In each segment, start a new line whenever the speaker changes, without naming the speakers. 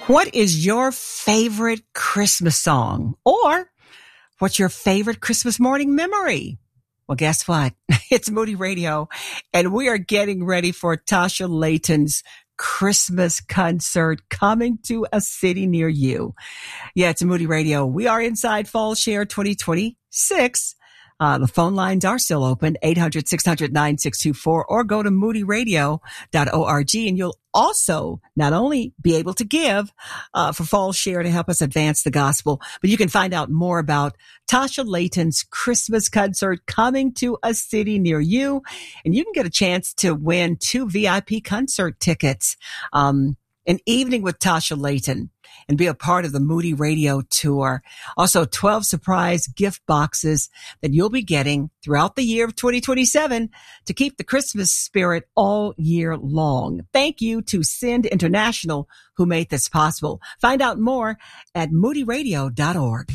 What is your favorite Christmas song? Or what's your favorite Christmas morning memory? Well, guess what? It's Moody Radio, and we are getting ready for Tasha Layton's Christmas concert coming to a city near you. Yeah, it's Moody Radio. We are inside Fall Share 2026. The phone lines are still open, 800-600-9624, or go to moodyradio.org, and you'll also not only be able to give for Fall Share to help us advance the gospel, but you can find out more about Tasha Layton's Christmas concert coming to a city near you, and you can get a chance to win 2 VIP concert tickets, an evening with Tasha Layton, and be a part of the Moody Radio Tour. Also, 12 surprise gift boxes that you'll be getting throughout the year of 2027 to keep the Christmas spirit all year long. Thank you to Send International, who made this possible. Find out more at moodyradio.org.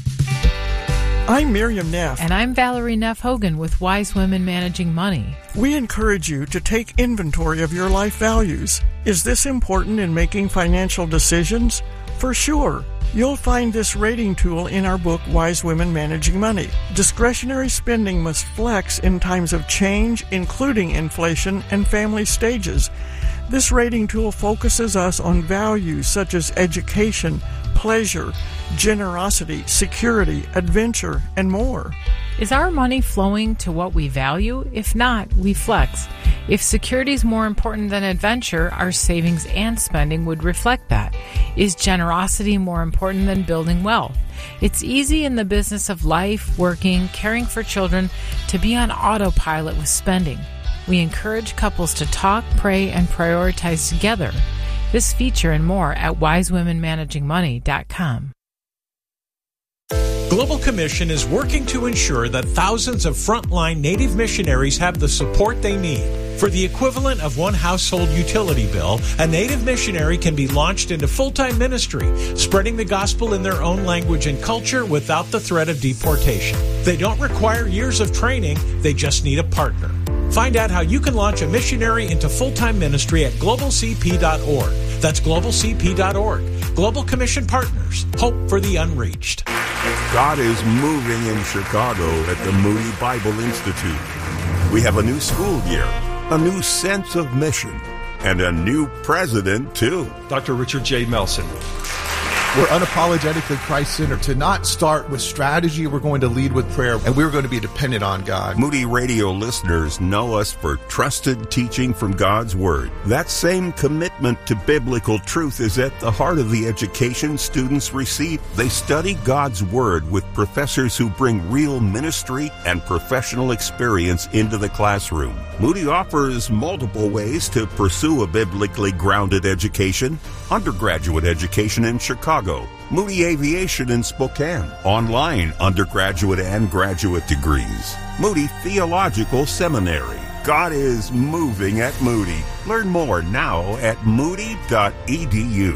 I'm Miriam Neff.
And I'm Valerie Neff Hogan with Wise Women Managing Money.
We encourage you to take inventory of your life values. Is this important in making financial decisions? For sure. You'll find this rating tool in our book, Wise Women Managing Money. Discretionary spending must flex in times of change, including inflation and family stages. This rating tool focuses us on values such as education, pleasure, generosity, security, adventure, and more.
Is our money flowing to what we value? If not, we flex. If security is more important than adventure, our savings and spending would reflect that. Is generosity more important than building wealth? It's easy in the business of life, working, caring for children to be on autopilot with spending. We encourage couples to talk, pray, and prioritize together. This feature and more at wisewomenmanagingmoney.com.
Global Commission is working to ensure that thousands of frontline Native missionaries have the support they need. For the equivalent of one household utility bill, a Native missionary can be launched into full-time ministry, spreading the gospel in their own language and culture without the threat of deportation. They don't require years of training, they just need a partner. Find out how you can launch a missionary into full-time ministry at globalcp.org. That's globalcp.org. Global Commission Partners. Hope for the unreached.
God is moving in Chicago at the Moody Bible Institute. We have a new school year, a new sense of mission, and a new president, too.
Dr. Richard J. Melson.
We're unapologetically Christ-centered. To not start with strategy, we're going to lead with prayer, and we're going to be dependent on God.
Moody Radio listeners know us for trusted teaching from God's Word. That same commitment to biblical truth is at the heart of the education students receive. They study God's Word with professors who bring real ministry and professional experience into the classroom. Moody offers multiple ways to pursue a biblically grounded education. Undergraduate education in Chicago, Moody Aviation in Spokane, online undergraduate and graduate degrees, Moody Theological Seminary. God is moving at Moody. Learn more now at moody.edu.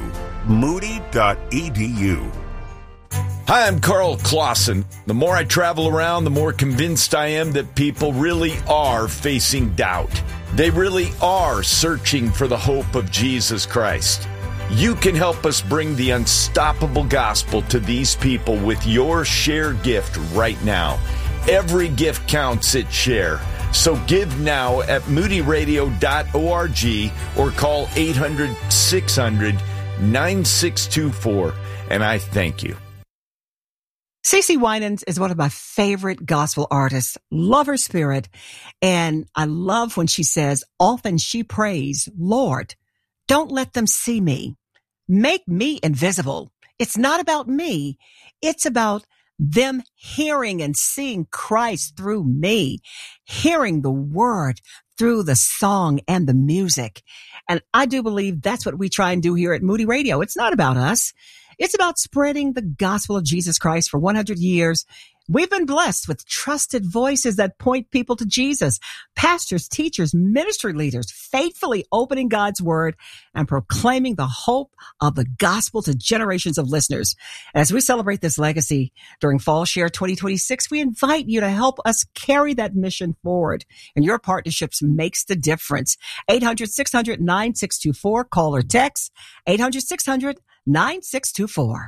Moody.edu.
Hi, I'm Carl Clausen. The more I travel around, the more convinced I am that people really are facing doubt. They really are searching for the hope of Jesus Christ. You can help us bring the unstoppable gospel to these people with your Share gift right now. Every gift counts at Share. So give now at moodyradio.org or call 800-600-9624. And I thank you.
CeCe Winans is one of my favorite gospel artists. Love her spirit. And I love when she says, often she prays, Lord, don't let them see me. Make me invisible. It's not about me. It's about them hearing and seeing Christ through me, hearing the word through the song and the music. And I do believe that's what we try and do here at Moody Radio. It's not about us. It's about spreading the gospel of Jesus Christ for 100 years. We've been blessed with trusted voices that point people to Jesus, pastors, teachers, ministry leaders, faithfully opening God's word and proclaiming the hope of the gospel to generations of listeners. As we celebrate this legacy during Fall Share 2026, we invite you to help us carry that mission forward. And your partnerships makes the difference. 800-600-9624, call or text 800-600 9624.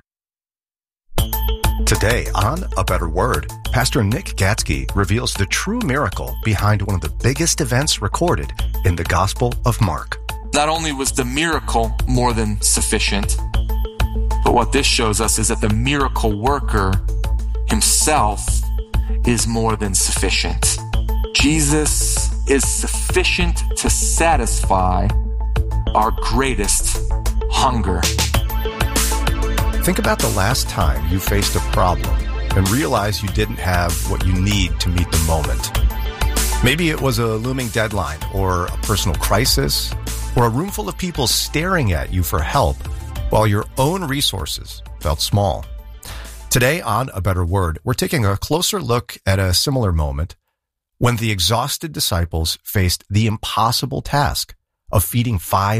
Today on A Better Word, Pastor Nick Gatsky reveals the true miracle behind one of the biggest events recorded in the Gospel of Mark.
Not only was the miracle more than sufficient, but what this shows us is that the miracle worker himself is more than sufficient. Jesus is sufficient to satisfy our greatest hunger.
Think about the last time you faced a problem and realized you didn't have what you need to meet the moment. Maybe it was a looming deadline or a personal crisis or a room full of people staring at you for help while your own resources felt small. Today on A Better Word, we're taking a closer look at a similar moment when the exhausted disciples faced the impossible task of feeding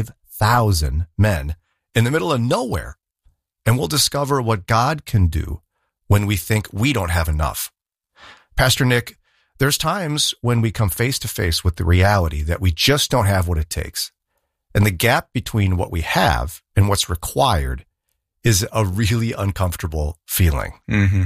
5,000 men in the middle of nowhere. And we'll discover what God can do when we think we don't have enough. Pastor Nick, there's times when we come face to face with the reality that we just don't have what it takes. And the gap between what we have and what's required is a really uncomfortable feeling.
Mm-hmm.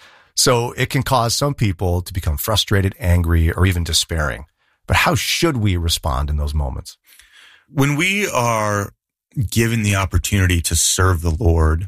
So it can cause some people to become frustrated, angry, or even despairing. But how should we respond in those moments?
When we are given the opportunity to serve the Lord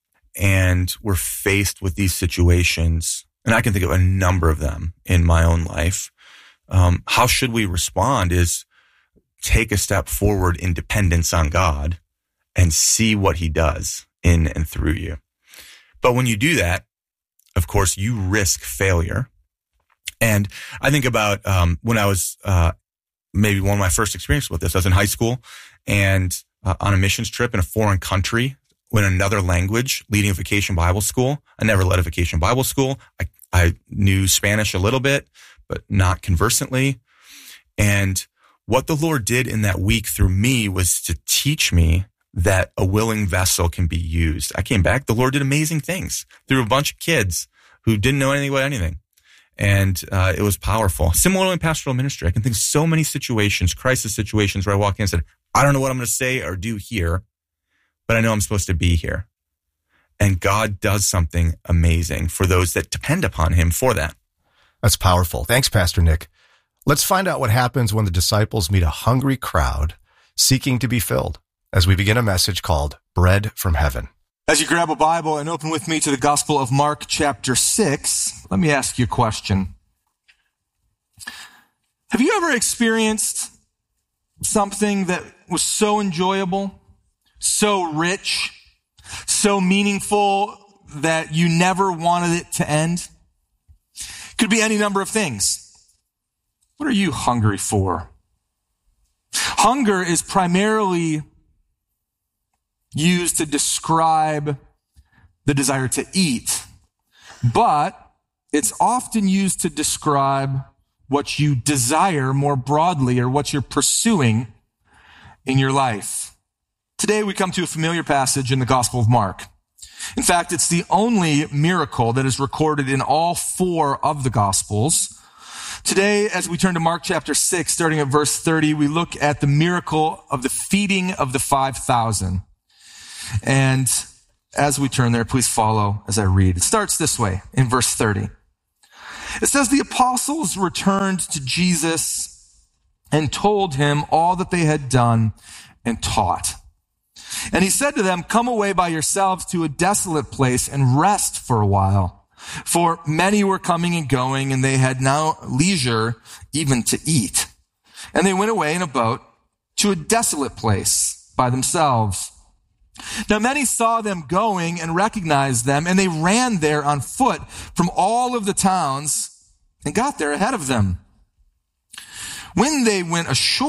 and we're faced with these situations, and I can think of a number of them in my own life, how should we respond is take a step forward in dependence on God and see what he does in and through you. But when you do that, of course, you risk failure. And I think about when I was maybe one of my first experiences with this. I was in high school and on a missions trip in a foreign country in another language, leading a vacation Bible school. I never led a vacation Bible school. I knew Spanish a little bit, but not conversantly. And what the Lord did in that week through me was to teach me that a willing vessel can be used. I came back. The Lord did amazing things through a bunch of kids who didn't know anything about anything. And it was powerful. Similarly in pastoral ministry, I can think of so many situations, crisis situations where I walked in and said, I don't know what I'm going to say or do here, but I know I'm supposed to be here. And God does something amazing for those that depend upon him for that.
That's powerful. Thanks, Pastor Nick. Let's find out what happens when the disciples meet a hungry crowd seeking to be filled as we begin a message called Bread from Heaven.
As you grab a Bible and open with me to the Gospel of Mark chapter 6, let me ask you a question. Have you ever experienced something that was so enjoyable, so rich, so meaningful that you never wanted it to end? Could be any number of things. What are you hungry for? Hunger is primarily used to describe the desire to eat, but it's often used to describe what you desire more broadly or what you're pursuing in your life. Today we come to a familiar passage in the Gospel of Mark. In fact, it's the only miracle that is recorded in all four of the Gospels. Today, as we turn to Mark chapter 6, starting at verse 30, we look at the miracle of the feeding of the 5,000. And as we turn there, please follow as I read. It starts this way in verse 30. It says, the apostles returned to Jesus and told him all that they had done and taught. And he said to them, come away by yourselves to a desolate place and rest for a while. For many were coming and going, and they had now leisure even to eat. And they went away in a boat to a desolate place by themselves. Now many saw them going and recognized them, and they ran there on foot from all of the towns and got there ahead of them. When he went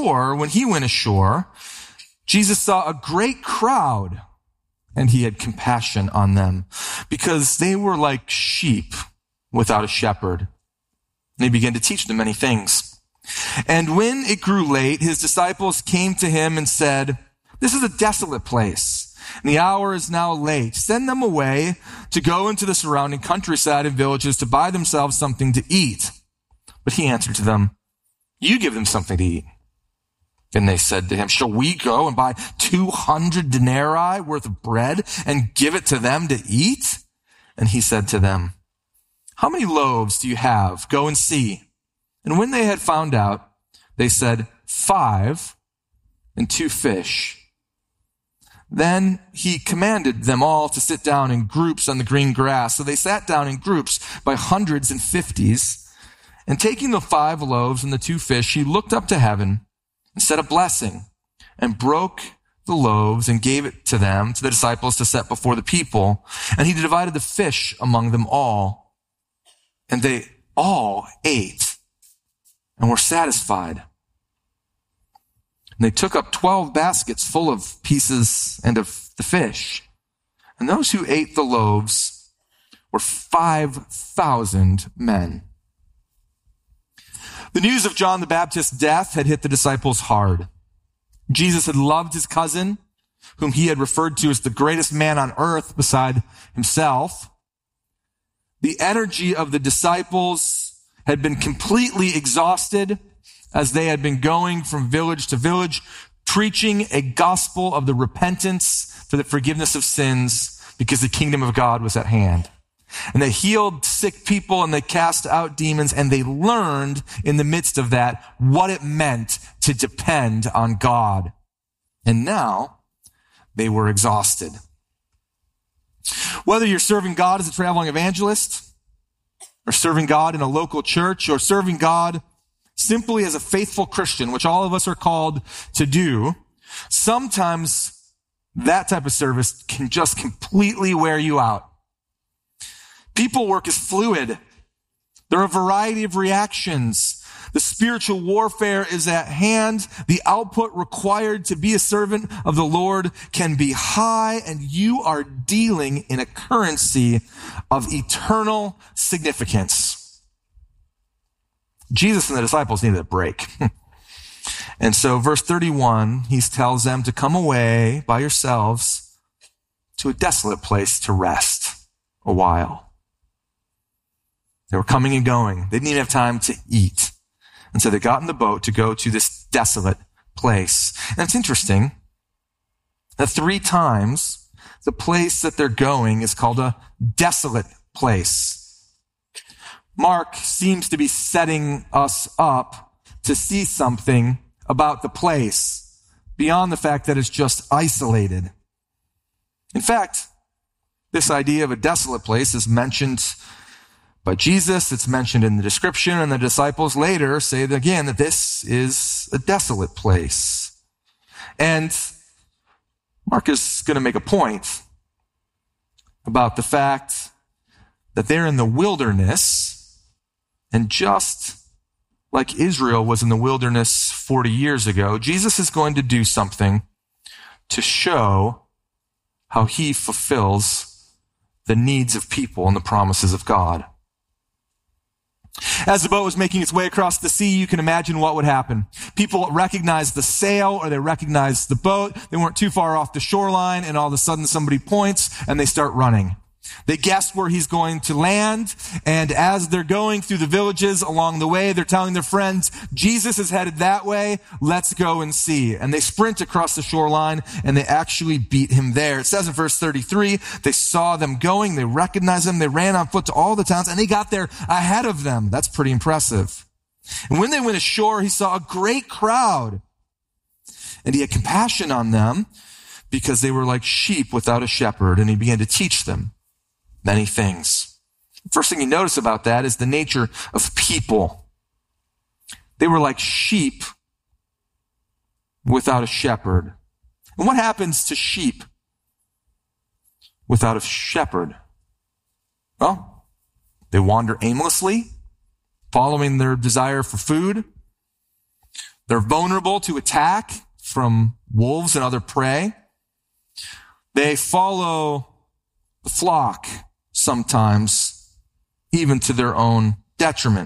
ashore, Jesus saw a great crowd, and he had compassion on them because they were like sheep without a shepherd. And he began to teach them many things. And when it grew late, his disciples came to him and said, this is a desolate place, and the hour is now late. Send them away to go into the surrounding countryside and villages to buy themselves something to eat. But he answered to them, you give them something to eat. And they said to him, shall we go and buy 200 denarii worth of bread and give it to them to eat? And he said to them, how many loaves do you have? Go and see. And when they had found out, they said, 5 and 2 fish. Then he commanded them all to sit down in groups on the green grass. So they sat down in groups by hundreds and fifties. And taking the 5 loaves and the 2 fish, he looked up to heaven and said a blessing and broke the loaves and gave it to them, to the disciples, to set before the people. And he divided the fish among them all. And they all ate and were satisfied. And they took up 12 baskets full of pieces and of the fish. And those who ate the loaves were 5,000 men. The news of John the Baptist's death had hit the disciples hard. Jesus had loved his cousin, whom he had referred to as the greatest man on earth beside himself. The energy of the disciples had been completely exhausted as they had been going from village to village, preaching a gospel of the repentance for the forgiveness of sins because the kingdom of God was at hand. And they healed sick people and they cast out demons, and they learned in the midst of that what it meant to depend on God. And now they were exhausted. Whether you're serving God as a traveling evangelist, or serving God in a local church, or serving God simply as a faithful Christian, which all of us are called to do, sometimes that type of service can just completely wear you out. People work is fluid. There are a variety of reactions. The spiritual warfare is at hand. The output required to be a servant of the Lord can be high, and you are dealing in a currency of eternal significance. Jesus and the disciples needed a break. And so verse 31, he tells them to come away by yourselves to a desolate place to rest a while. They were coming and going. They didn't even have time to eat. And so they got in the boat to go to this desolate place. And it's interesting that 3 times the place that they're going is called a desolate place. Mark seems to be setting us up to see something about the place beyond the fact that it's just isolated. In fact, this idea of a desolate place is mentioned by Jesus. It's mentioned in the description, and the disciples later say again that this is a desolate place. And Mark is going to make a point about the fact that they're in the wilderness, and just like Israel was in the wilderness 40 years ago, Jesus is going to do something to show how he fulfills the needs of people and the promises of God. As the boat was making its way across the sea, you can imagine what would happen. People recognized the sail, or they recognized the boat. They weren't too far off the shoreline, and all of a sudden somebody points and they start running. They guess where he's going to land, and as they're going through the villages along the way, they're telling their friends, Jesus is headed that way, let's go and see. And they sprint across the shoreline, and they actually beat him there. It says in verse 33, they saw them going, they recognized them, they ran on foot to all the towns, and they got there ahead of them. That's pretty impressive. And when they went ashore, he saw a great crowd, and he had compassion on them because they were like sheep without a shepherd, and he began to teach them many things. First thing you notice about that is the nature of people. They were like sheep without a shepherd. And what happens to sheep without a shepherd? Well, they wander aimlessly, following their desire for food. They're vulnerable to attack from wolves and other prey. They follow the flock, sometimes even to their own detriment.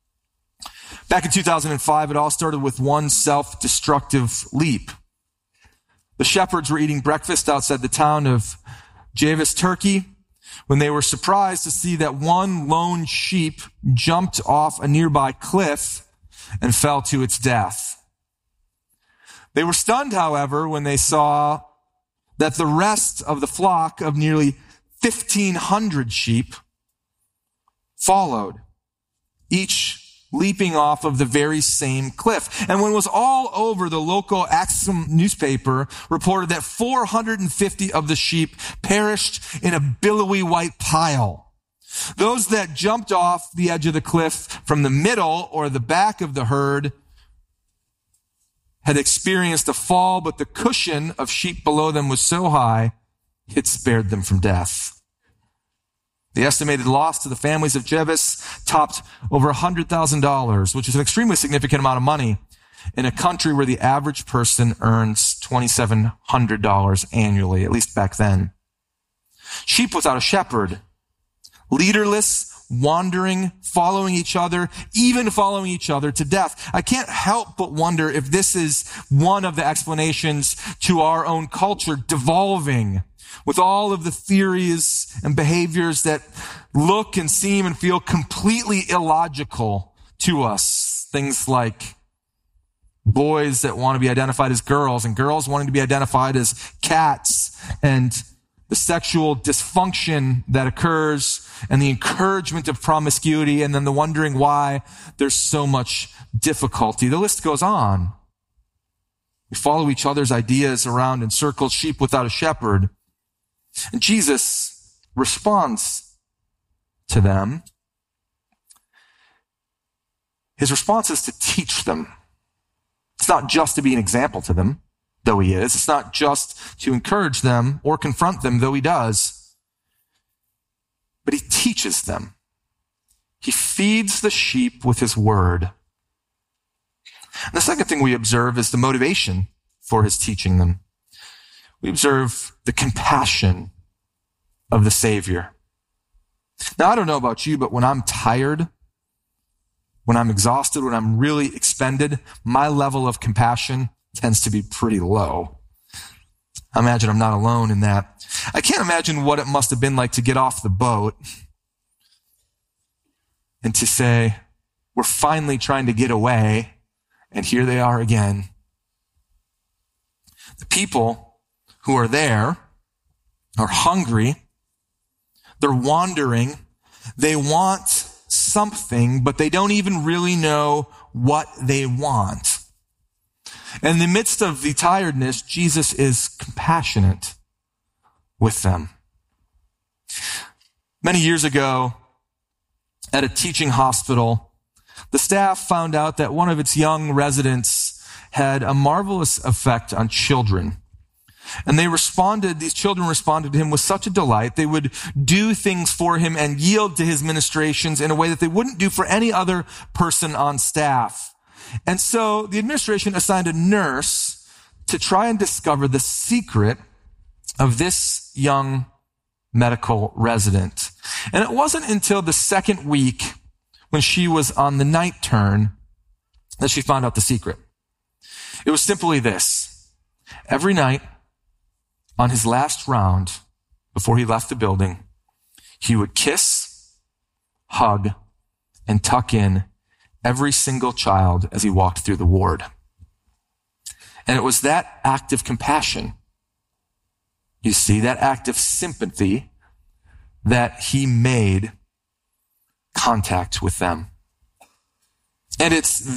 Back in 2005, it all started with one self-destructive leap. The shepherds were eating breakfast outside the town of Javis, Turkey, when they were surprised to see that one lone sheep jumped off a nearby cliff and fell to its death. They were stunned, however, when they saw that the rest of the flock of nearly 1,500 sheep followed, each leaping off of the very same cliff. And when it was all over, the local Axum newspaper reported that 450 of the sheep perished in a billowy white pile. Those that jumped off the edge of the cliff from the middle or the back of the herd had experienced a fall, but the cushion of sheep below them was so high, it spared them from death. The estimated loss to the families of Jebus topped over $100,000, which is an extremely significant amount of money in a country where the average person earns $2,700 annually, at least back then. Sheep without a shepherd, leaderless, wandering, following each other, even following each other to death. I can't help but wonder if this is one of the explanations to our own culture devolving with all of the theories and behaviors that look and seem and feel completely illogical to us. Things like boys that want to be identified as girls and girls wanting to be identified as cats, and the sexual dysfunction that occurs and the encouragement of promiscuity, and then the wondering why there's so much difficulty. The list goes on. We follow each other's ideas around in circles, sheep without a shepherd. And Jesus responds to them. His response is to teach them. It's not just to be an example to them, though he is. It's not just to encourage them or confront them, though he does. But he teaches them. He feeds the sheep with his word. And the second thing we observe is the motivation for his teaching them. We observe the compassion of the Savior. Now, I don't know about you, but when I'm tired, when I'm exhausted, when I'm really expended, my level of compassion tends to be pretty low. I imagine I'm not alone in that. I can't imagine what it must have been like to get off the boat and to say, we're finally trying to get away, and here they are again. The people who are there are hungry. They're wandering. They want something, but they don't even really know what they want. And in the midst of the tiredness, Jesus is compassionate with them. Many years ago, at a teaching hospital, the staff found out that one of its young residents had a marvelous effect on children. And these children responded to him with such a delight. They would do things for him and yield to his ministrations in a way that they wouldn't do for any other person on staff. And so the administration assigned a nurse to try and discover the secret of this young medical resident. And it wasn't until the second week, when she was on the night turn, that she found out the secret. It was simply this. Every night, on his last round, before he left the building, he would kiss, hug, and tuck in every single child as he walked through the ward. And it was that act of compassion, you see, that act of sympathy, that he made contact with them. And it's